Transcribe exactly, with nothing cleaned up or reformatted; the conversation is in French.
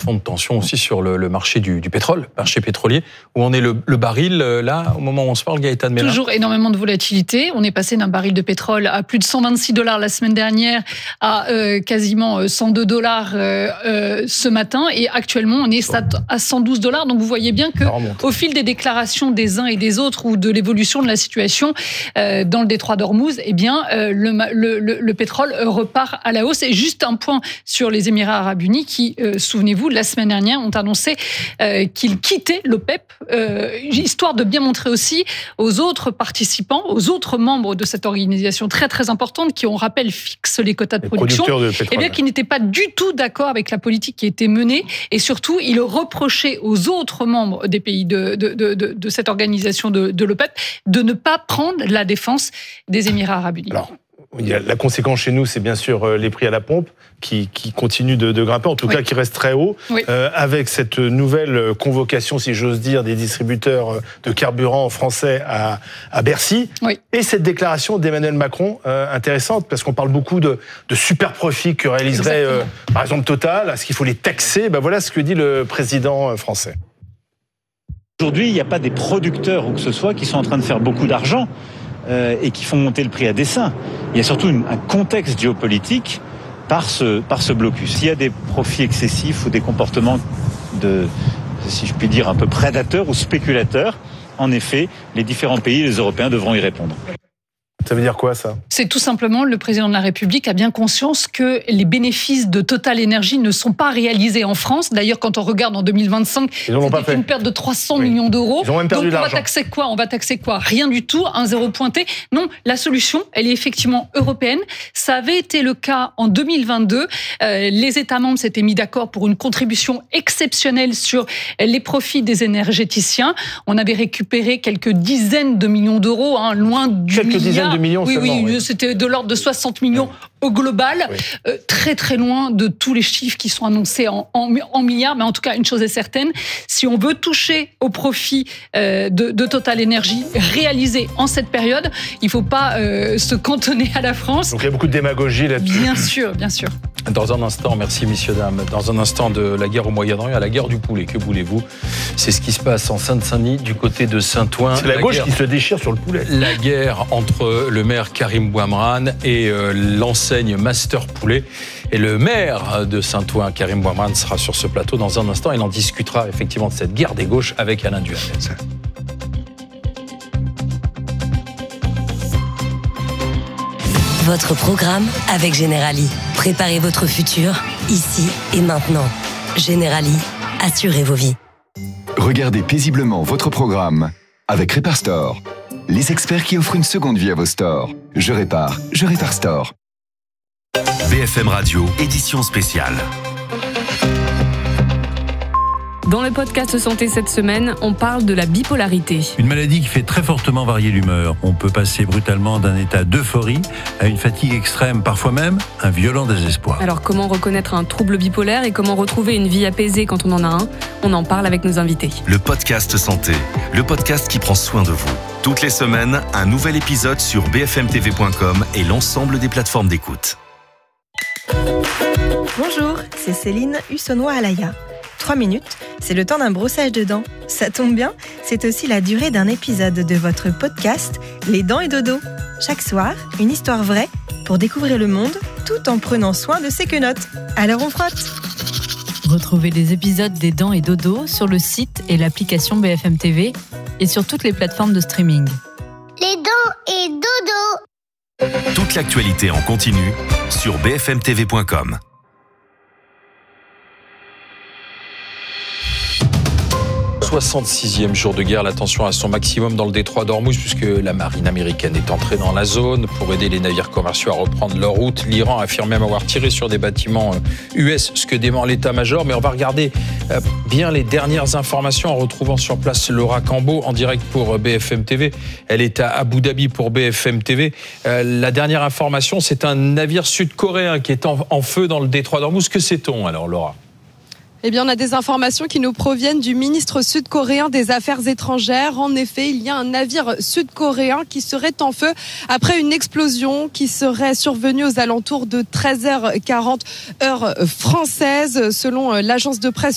de tension aussi sur le, le marché du, du pétrole, marché pétrolier. Où en est le, le baril, là, au moment où on se parle, Gaëtane Mélin? Toujours énormément de volatilité. On est passé d'un baril de pétrole à plus de cent vingt-six dollars la semaine dernière à euh, quasiment cent deux dollars euh, euh, ce matin. Et actuellement, on est à cent douze dollars. Donc vous voyez bien qu'au fil des déclarations des uns et des autres ou de l'évolution de la situation euh, dans le détroit d'Ormuz, eh bien, euh, le, le, le, le pétrole repart à la hausse. Et juste un point sur les Émirats arabes unis qui, euh, souvenez-vous, la semaine dernière, ont annoncé euh, qu'ils quittaient l'OPEP, euh, histoire de bien montrer aussi aux autres participants, aux autres membres de cette organisation très très importante qui, on rappelle, fixe les quotas de les production, de eh bien, qui n'étaient pas du tout d'accord avec la politique qui était menée. Et surtout, ils reprochaient aux autres membres des pays de, de, de, de, de cette organisation de, de l'OPEP de ne pas prendre la défense des Émirats arabes unis. Alors, il y a la conséquence chez nous, c'est bien sûr les prix à la pompe qui, qui continuent de, de grimper, en tout oui. cas qui restent très hauts, oui. euh, avec cette nouvelle convocation, si j'ose dire, des distributeurs de carburant français à, à Bercy, oui. et cette déclaration d'Emmanuel Macron euh, intéressante, parce qu'on parle beaucoup de, de super profits que réaliserait, euh, par exemple, Total. Est-ce qu'il faut les taxer? Ben voilà ce que dit le président français. Aujourd'hui, il n'y a pas des producteurs ou que ce soit qui sont en train de faire beaucoup d'argent euh, et qui font monter le prix à dessein. Il y a surtout une, un contexte géopolitique par ce, par ce blocus. S'il y a des profits excessifs ou des comportements de, si je puis dire, un peu prédateurs ou spéculateurs, en effet, les différents pays, les Européens, devront y répondre. Ça veut dire quoi, ça? C'est tout simplement le président de la République a bien conscience que les bénéfices de Total Energy ne sont pas réalisés en France. D'ailleurs, quand on regarde en deux mille vingt-cinq, c'était une perte de trois cents oui. millions d'euros. Ils ont même perdu Donc, on l'argent. va taxer quoi? On va taxer quoi? Rien du tout, un zéro pointé. Non, la solution, elle est effectivement européenne. Ça avait été le cas en deux mille vingt-deux. Euh, les États membres s'étaient mis d'accord pour une contribution exceptionnelle sur les profits des énergéticiens. On avait récupéré quelques dizaines de millions d'euros, hein, loin du quelques milliard. dizaines de millions oui, seulement. Oui, oui, c'était de l'ordre de soixante millions oui. au global, oui. euh, très très loin de tous les chiffres qui sont annoncés en, en, en milliards. Mais en tout cas, une chose est certaine, si on veut toucher au profit euh, de, de Total Energy réalisé en cette période, il ne faut pas euh, se cantonner à la France. Donc il y a beaucoup de démagogie là-dessus. Bien sûr, bien sûr. Dans un instant, merci messieurs, dames, dans un instant de la guerre au Moyen-Orient à la guerre du poulet, que voulez-vous? C'est ce qui se passe en Seine-Saint-Denis, du côté de Saint-Ouen. C'est la, la gauche guerre, qui se déchire sur le poulet. La guerre entre le maire Karim Bouamran et euh, l'enseigne Master Poulet. Et le maire de Saint-Ouen, Karim Bouamran, sera sur ce plateau dans un instant. Il en discutera effectivement de cette guerre des gauches avec Alain Duhamel. Votre programme avec Generali. Préparez votre futur, ici et maintenant. Generali, assurez vos vies. Regardez paisiblement votre programme avec Répar Store. Les experts qui offrent une seconde vie à vos stores. Je répare, je répare Store. B F M Radio, édition spéciale. Dans le podcast Santé cette semaine, on parle de la bipolarité. Une maladie qui fait très fortement varier l'humeur. On peut passer brutalement d'un état d'euphorie à une fatigue extrême, parfois même un violent désespoir. Alors comment reconnaître un trouble bipolaire et comment retrouver une vie apaisée quand on en a un? On en parle avec nos invités. Le podcast Santé, le podcast qui prend soin de vous. Toutes les semaines, un nouvel épisode sur b f m t v point com et l'ensemble des plateformes d'écoute. Bonjour, c'est Céline Hussonnois-Alaya. Trois minutes, c'est le temps d'un brossage de dents. Ça tombe bien, c'est aussi la durée d'un épisode de votre podcast Les Dents et Dodo. Chaque soir, une histoire vraie pour découvrir le monde tout en prenant soin de ses quenottes. Alors on frotte. Retrouvez les épisodes des Dents et Dodo sur le site et l'application B F M T V et sur toutes les plateformes de streaming. Les Dents et Dodo. Toute l'actualité en continu sur b f m t v point com. soixante-sixième jour de guerre, la tension à son maximum dans le détroit d'Ormuz puisque la marine américaine est entrée dans la zone pour aider les navires commerciaux à reprendre leur route. L'Iran affirme même avoir tiré sur des bâtiments U S, ce que dément l'état-major. Mais on va regarder bien les dernières informations en retrouvant sur place Laura Cambo en direct pour B F M T V. Elle est à Abu Dhabi pour B F M T V. La dernière information, c'est un navire sud-coréen qui est en, en feu dans le détroit d'Ormuz. Que sait-on alors, Laura ? Eh bien, on a des informations qui nous proviennent du ministre sud-coréen des Affaires étrangères. En effet, il y a un navire sud-coréen qui serait en feu après une explosion qui serait survenue aux alentours de treize heures quarante heure française. Selon l'agence de presse